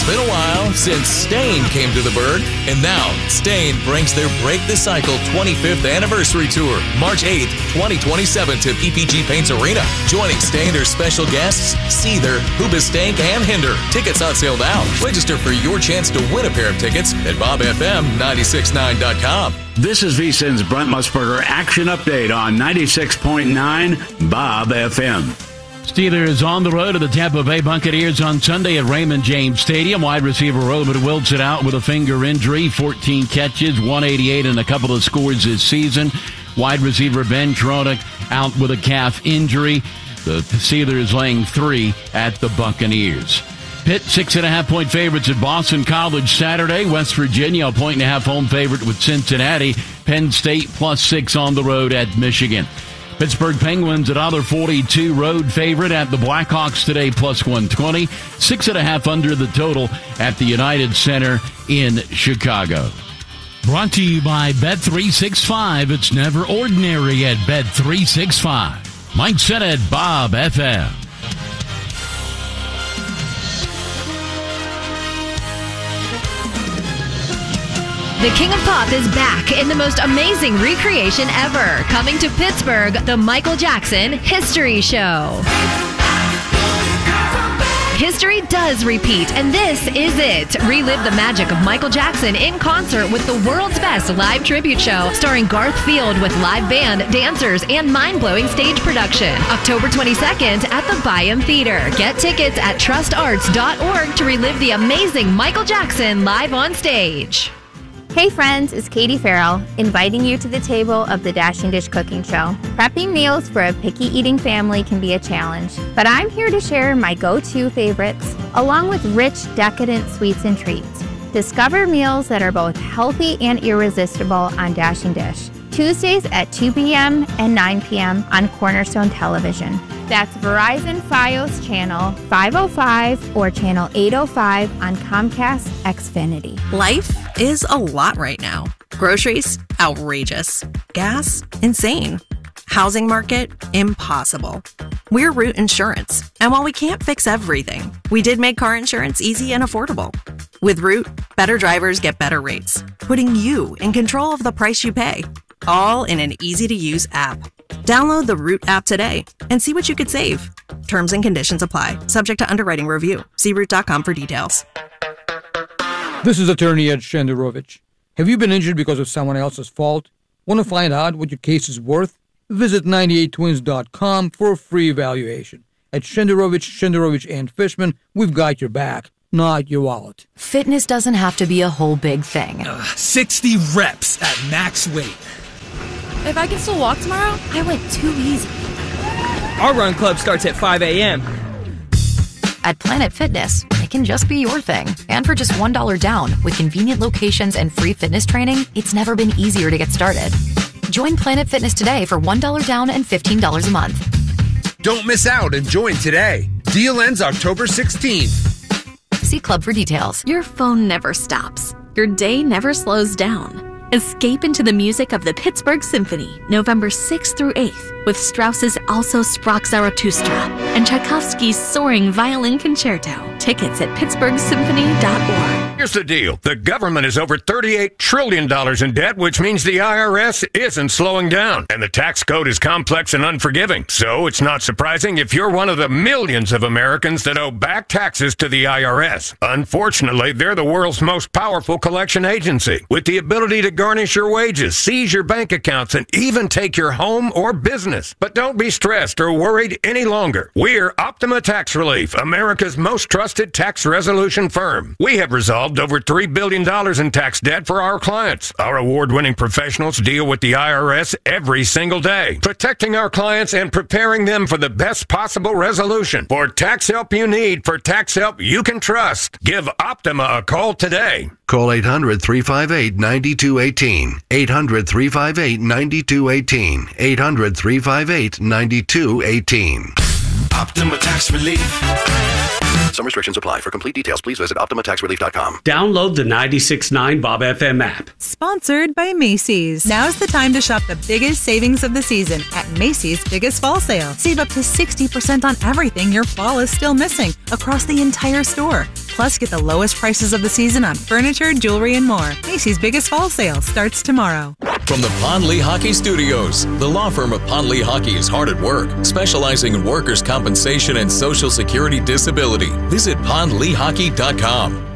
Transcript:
been a while since Stain came to the Berg, and now Stain brings their Break the Cycle 25th Anniversary Tour, March 8th, 2027 to PPG Paints Arena. Joining Stain are special guests Seether, Hoobastank, and Hinder. Tickets on sale now. Register for your chance to win a pair of tickets at BobFM969.com. This is VSiN's Brent Musburger Action Update on 96.9 Bob FM. Steelers on the road to the Tampa Bay Buccaneers on Sunday at Raymond James Stadium. Wide receiver Roman Wilson out with a finger injury. 14 catches, 188 and a couple of scores this season. Wide receiver Ben Tronick out with a calf injury. The Steelers laying 3 at the Buccaneers. Pitt 6.5-point favorites at Boston College Saturday. West Virginia a 1.5 home favorite with Cincinnati. Penn State +6 on the road at Michigan. Pittsburgh Penguins $1.42 road favorite at the Blackhawks today +120. 6.5 under the total at the United Center in Chicago. Brought to you by Bet365. It's never ordinary at Bet365. Mike Sennett, Bob FM. The King of Pop is back in the most amazing recreation ever. Coming to Pittsburgh, the Michael Jackson History Show. History does repeat, and this is it. Relive the magic of Michael Jackson in concert with the world's best live tribute show, starring Garth Field with live band, dancers, and mind-blowing stage production. October 22nd at the Byham Theater. Get tickets at trustarts.org to relive the amazing Michael Jackson live on stage. Hey friends, it's Katie Farrell, inviting you to the table of the Dashing Dish Cooking Show. Prepping meals for a picky eating family can be a challenge, but I'm here to share my go-to favorites, along with rich, decadent sweets and treats. Discover meals that are both healthy and irresistible on Dashing Dish. Tuesdays at 2 p.m. and 9 p.m. on Cornerstone Television. That's Verizon Fios Channel 505 or Channel 805 on Comcast Xfinity. Life is a lot right now. Groceries, outrageous. Gas, insane. Housing market, impossible. We're Root Insurance, and while we can't fix everything, we did make car insurance easy and affordable. With Root, better drivers get better rates, putting you in control of the price you pay, all in an easy-to-use app. Download the Root app today and see what you could save. Terms and conditions apply, subject to underwriting review. See Root.com for details. This is attorney Ed Shenderovich. Have you been injured because of someone else's fault? Want to find out what your case is worth? Visit 98twins.com for a free evaluation. At Shenderovich, and Fishman, we've got your back, not your wallet. Fitness doesn't have to be a whole big thing. 60 reps at max weight. If I can still walk tomorrow, I went too easy. Our run club starts at 5 a.m. At Planet Fitness, it can just be your thing. And for just $1 down, with convenient locations and free fitness training, it's never been easier to get started. Join Planet Fitness today for $1 down and $15 a month. Don't miss out and join today. Deal ends October 16th. See club for details. Your phone never stops. Your day never slows down. Escape into the music of the Pittsburgh Symphony, November 6th through 8th, with Strauss's Also Sprach Zarathustra and Tchaikovsky's Soaring Violin Concerto. Tickets at pittsburghsymphony.org. Here's the deal. The government is over $38 trillion in debt, which means the IRS isn't slowing down. And the tax code is complex and unforgiving. So it's not surprising if you're one of the millions of Americans that owe back taxes to the IRS. Unfortunately, they're the world's most powerful collection agency, with the ability to garnish your wages, seize your bank accounts, and even take your home or business. But don't be stressed or worried any longer. We're Optima Tax Relief, America's most trusted tax resolution firm. We have resolved over $3 billion in tax debt for our clients. Our award-winning professionals deal with the IRS every single day, protecting our clients and preparing them for the best possible resolution. For tax help you need, for tax help you can trust, give Optima a call today. Call 800-358-9218. 800-358-9218. 800-358-9218. Optima Tax Relief. Some restrictions apply. For complete details, please visit OptimaTaxRelief.com. Download the 96.9 Bob FM app. Sponsored by Macy's. Now's the time to shop the biggest savings of the season at Macy's Biggest Fall Sale. Save up to 60% on everything your fall is still missing across the entire store. Plus, get the lowest prices of the season on furniture, jewelry, and more. Macy's biggest fall sale starts tomorrow. From the Pond Lee Hockey Studios, the law firm of Pond Lee Hockey is hard at work, specializing in workers' compensation and Social Security disability. Visit pondleehockey.com.